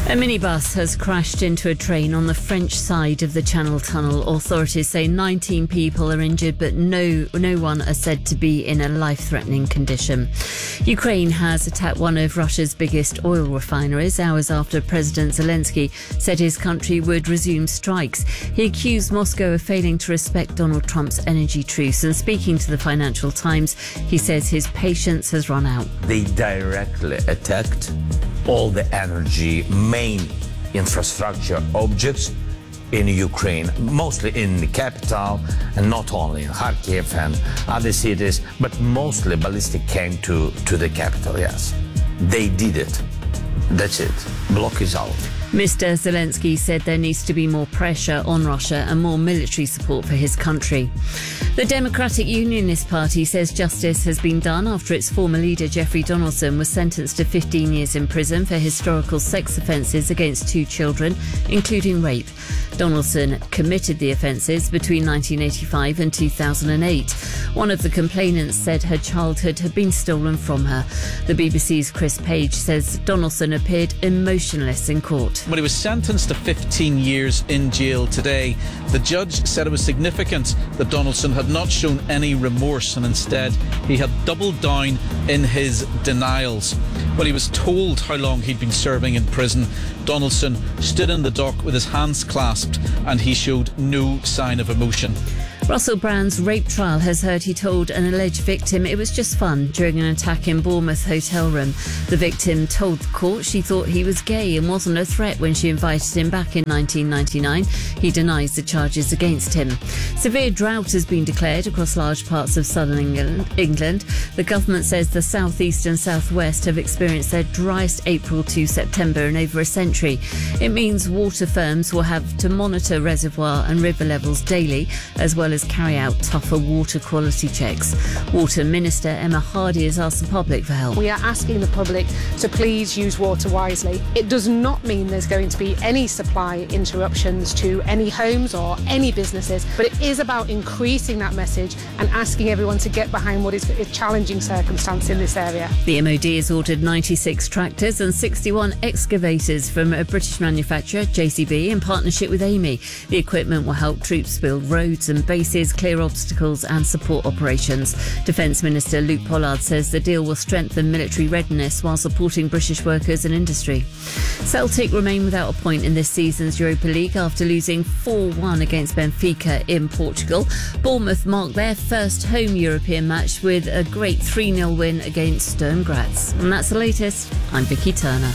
A minibus has crashed into a train on the French side of the Channel Tunnel. Authorities say 19 people are injured, but no one is said to be in a life-threatening condition. Ukraine has attacked one of Russia's biggest oil refineries hours after President Zelensky said his country would resume strikes. He accused Moscow of failing to respect Donald Trump's energy truce, and speaking to the Financial Times, he says his patience has run out. They directly attacked all the energy main infrastructure objects in Ukraine, mostly in the capital, and not only in Kharkiv and other cities, but mostly ballistic came to the capital, yes. They did it. That's it. Block is out. Mr. Zelensky said there needs to be more pressure on Russia and more military support for his country. The Democratic Unionist Party says justice has been done after its former leader Jeffrey Donaldson was sentenced to 15 years in prison for historical sex offences against 2 children, including rape. Donaldson committed the offences between 1985 and 2008. One of the complainants said her childhood had been stolen from her. The BBC's Chris Page says Donaldson appeared emotionless in court. When he was sentenced to 15 years in jail today, the judge said it was significant that Donaldson had not shown any remorse, and instead he had doubled down in his denials. When he was told how long he'd been serving in prison, Donaldson stood in the dock with his hands clasped and he showed no sign of emotion. Russell Brand's rape trial has heard he told an alleged victim it was just fun during an attack in Bournemouth hotel room. The victim told the court she thought he was gay and wasn't a threat when she invited him back in 1999. He denies the charges against him. Severe drought has been declared across large parts of southern England. The government says the south east and south west have experienced their driest April to September in over a century. It means water firms will have to monitor reservoir and river levels daily, as well as carry out tougher water quality checks. Water Minister Emma Hardy has asked the public for help. We are asking the public to please use water wisely. It does not mean there's going to be any supply interruptions to any homes or any businesses, but it is about increasing that message and asking everyone to get behind what is a challenging circumstance in this area. The MOD has ordered 96 tractors and 61 excavators from a British manufacturer, JCB, in partnership with Amey. The equipment will help troops build roads and bases, clear obstacles and support operations. Defence Minister Luke Pollard says the deal will strengthen military readiness while supporting British workers and industry. Celtic remain without a point in this season's Europa League after losing 4-1 against Benfica in Portugal. Bournemouth marked their first home European match with a great 3-0 win against Sturm Graz. And that's the latest. I'm Vicky Turner.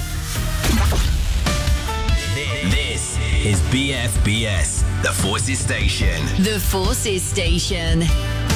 This is BFBS, the Forces Station. The Forces Station.